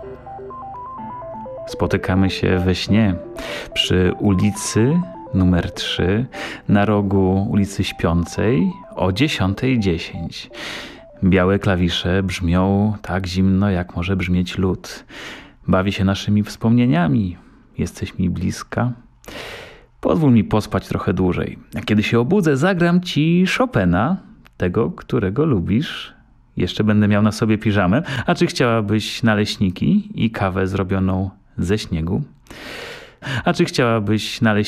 Spotykamy się we śnie przy ulicy numer 3 na rogu ulicy Śpiącej o 10:10. Białe klawisze brzmią tak zimno, jak może brzmieć lód. Bawi się naszymi wspomnieniami. Jesteś mi bliska. Pozwól mi pospać trochę dłużej. A kiedy się obudzę, zagram ci Chopina, tego, którego lubisz. Jeszcze będę miał na sobie piżamę. A czy chciałabyś naleśniki i kawę zrobioną ze śniegu? A czy chciałabyś naleśniki